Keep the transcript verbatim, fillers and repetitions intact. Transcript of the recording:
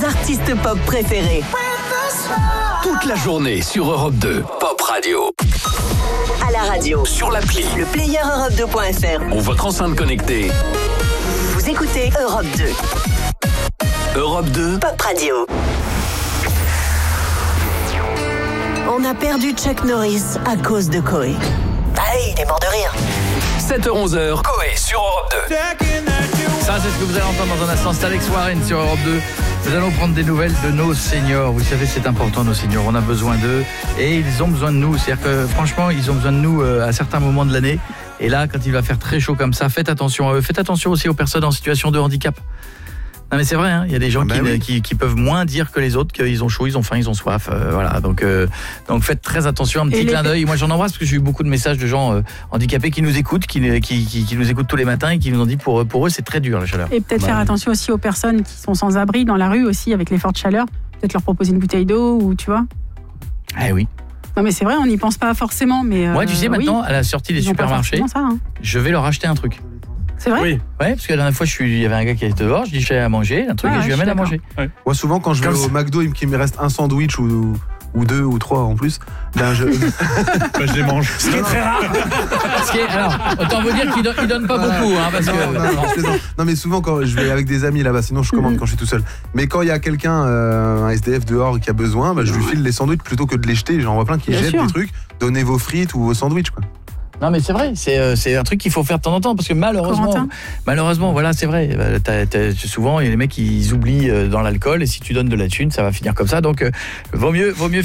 vos artistes pop préférés. Toute la journée sur Europe deux, Pop Radio. À la radio, sur l'appli, le player europe deux point f r ou votre enceinte connectée. Vous écoutez Europe deux. Europe deux, Pop Radio. On a perdu Chuck Norris à cause de Coé. Ah, il est mort de rire. sept heures onze, Coé sur Europe deux. Ça, c'est ce que vous allez entendre dans un instant. C'est Alex Warren sur Europe deux. Nous allons prendre des nouvelles de nos seniors. Vous savez, c'est important, nos seniors. On a besoin d'eux et ils ont besoin de nous. C'est-à-dire que, franchement, ils ont besoin de nous à certains moments de l'année. Et là, quand il va faire très chaud comme ça, faites attention à eux. Faites attention aussi aux personnes en situation de handicap. Non mais c'est vrai, hein, il y a des gens ah bah qui, oui. qui, qui peuvent moins dire que les autres qu'ils ont chaud, ils ont faim, ils ont soif, euh, voilà. Donc, euh, donc faites très attention, un petit et clin les... d'œil. Moi j'en embrasse parce que j'ai eu beaucoup de messages de gens euh, handicapés qui nous écoutent, qui, qui, qui, qui nous écoutent tous les matins et qui nous ont dit pour, pour eux c'est très dur la chaleur. Et peut-être bah, faire oui. attention aussi aux personnes qui sont sans abri dans la rue aussi avec les fortes chaleurs. Peut-être leur proposer une bouteille d'eau ou tu vois. Ah oui. Non mais c'est vrai, on n'y pense pas forcément. Mais euh, moi tu sais maintenant oui, à la sortie des supermarchés, ça, hein. je vais leur acheter un truc. C'est vrai ? Oui. Ouais, parce que la dernière fois, je suis, il y avait un gars qui était dehors, je dis j'ai à manger, un truc, ah, et je lui amène à manger. Ouais. Moi, souvent, quand je vais au McDo et qu'il me reste un sandwich ou, ou deux ou trois en plus, ben je. ben, je les mange. Ce qui est très rare. Ce qui est, alors, autant vous dire qu'il donne, il donne pas voilà. beaucoup, hein, parce non, que. Non, non, non, non, mais souvent, quand je vais avec des amis là-bas, sinon je commande mm-hmm. quand je suis tout seul. Mais quand il y a quelqu'un, euh, un S D F dehors qui a besoin, ben, je lui file les sandwichs plutôt que de les jeter. J'en vois plein qui Bien jettent sûr. des trucs. Donnez vos frites ou vos sandwichs, quoi. Non mais c'est vrai, c'est euh, c'est un truc qu'il faut faire de temps en temps parce que malheureusement Corentin. malheureusement voilà, c'est vrai, t'as, t'as, souvent il y a des mecs qui oublient dans l'alcool et si tu donnes de la thune, ça va finir comme ça donc euh, vaut mieux vaut mieux